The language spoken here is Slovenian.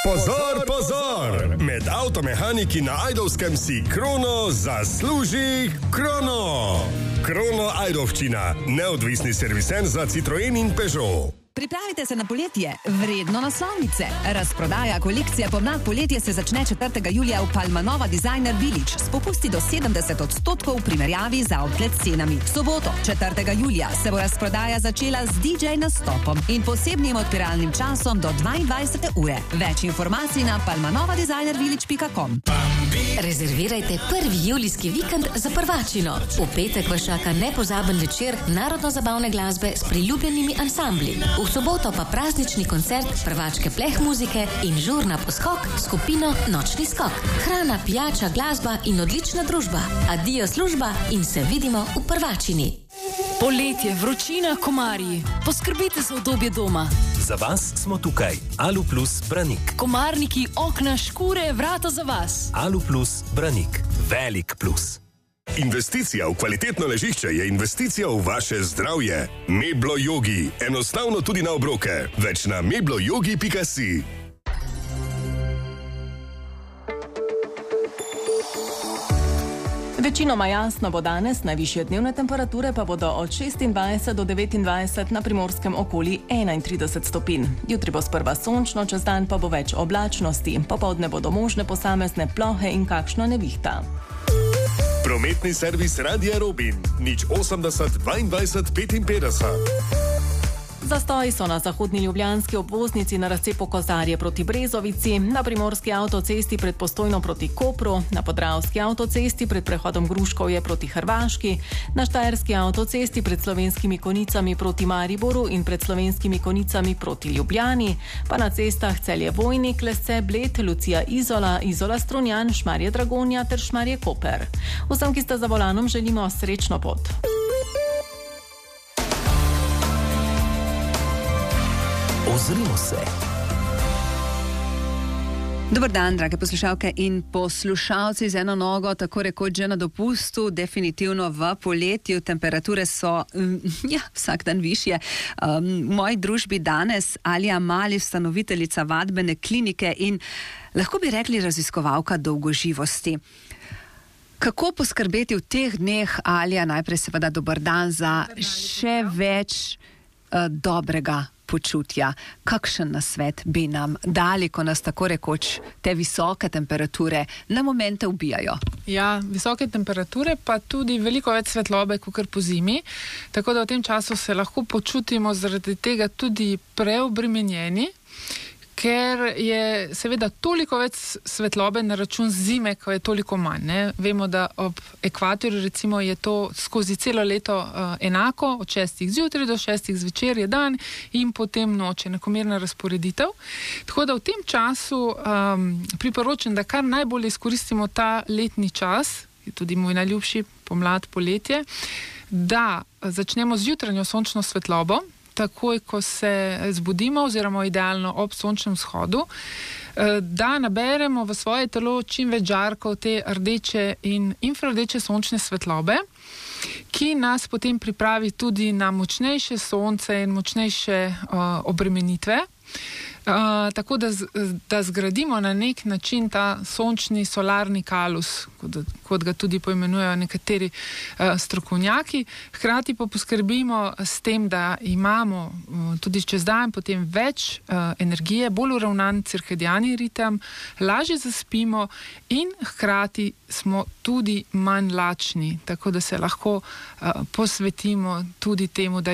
Pozor, pozor! Med avtomehaniki na Ajdovskem si Krono zasluži krono. Krono Ajdovščina, neodvisni serviser za Citroen in Peugeot. Pripravite se na poletje, vredno naslovnice. Razprodaja kolekcije pomlad-poletje se začne 4. julija v Palmanova Designer Village s popusti do 70% v primerjavi z outlet cenami. V soboto, 4. julija, se bo razprodaja začela z DJ nastopom in posebnim odpiralnim časom do 22. ure. Več informacij na palmanovadesignervillage.com. Rezervirajte 1. julijski vikend za prvačino. V petek vas čaka nepozaben večer narodno-zabavne glasbe s priljubljenimi ansambli. V soboto pa praznični koncert prvačke pleh muzike in žur na poskok skupino Nočni skok. Hrana, pijača, glasba in odlična družba. Adijo služba in se vidimo v prvačini. Poletje, vročina, komarji. Poskrbite za udobje doma. Za vas smo tukaj. Alu Plus Branik. Komarniki, okna, škure, vrata za vas. Alu Plus Branik. Velik plus. Investicija v kvalitetno ležišče je investicija v vaše zdravje. Meblo Yogi. Enostavno tudi na obroke. Več na mebloyogi.si. Večinoma jasno bo danes, najvišje dnevne temperature pa bodo od 26 do 29, na Primorskem okoli 31 stopinj. Jutri bo sprva sončno, čez dan pa bo več oblačnosti. Popoldne bodo možne posamezne plohe in kakšna nevihta. Prometni servis Radia Robin. 080 22 55. Zastoji so na zahodni ljubljanski obvoznici na razcepu Kozarje proti Brezovici, na primorski avtocesti pred Postojno proti Kopru, na podravski avtocesti pred prehodom Gruškovje proti Hrvaški, na štajerski avtocesti pred Slovenskimi Konicami proti Mariboru in pred Slovenskimi Konicami proti Ljubljani, pa na cestah Celje-Vojnik, Lesce, Bled, Lucija Izola, Izola Strunjan, Šmarje Dragonja ter Šmarje Koper. Vsem, ki ste za volanom, želimo srečno pot. Ozrimo se. Dober dan, drage poslušalke in poslušalci, z eno nogo, tako rekoč že na dopustu, definitivno v poletju. Temperature so vsak dan višje. V moji družbi danes Alija Mali, ustanoviteljica vadbene klinike in lahko bi rekli raziskovalka dolgoživosti. Kako poskrbeti v teh dneh, Alija, najprej seveda dober dan, za še več dobrega počutja? Kakšen nasvet bi nam dali, ko nas tako rekoč te visoke temperature na momente ubijajo? Ja, visoke temperature, pa tudi veliko več svetlobe, kakor po zimi, tako da v tem času se lahko počutimo zaradi tega tudi preobremenjeni, ker je seveda toliko več svetlobe na račun zime, ko je toliko manj. Ne? Vemo, da ob ekvatorju recimo je to skozi celo leto enako, od 6 zjutraj do 6 zvečer je dan in potem noč, enakomerna razporeditev. Tako da v tem času priporočam, da kar najbolj izkoristimo ta letni čas, je tudi moj najljubši, pomlad, poletje, da začnemo z jutranjo sončno svetlobo, takoj, ko se zbudimo, oziroma idealno ob sončnem vzhodu, da naberemo v svoje telo čim več žarkov te rdeče in infrardeče sončne svetlobe, ki nas potem pripravi tudi na močnejše sonce in močnejše obremenitve. Tako da zgradimo na nek način ta sončni solarni kalus, kot ga tudi poimenujejo nekateri strokovnjaki. Hkrati pa poskrbimo s tem, da imamo tudi čez dan potem več energije, bolj uravnan cirkadiani ritem, lažje zaspimo in hkrati smo tudi manj lačni, tako da se lahko posvetimo tudi temu, da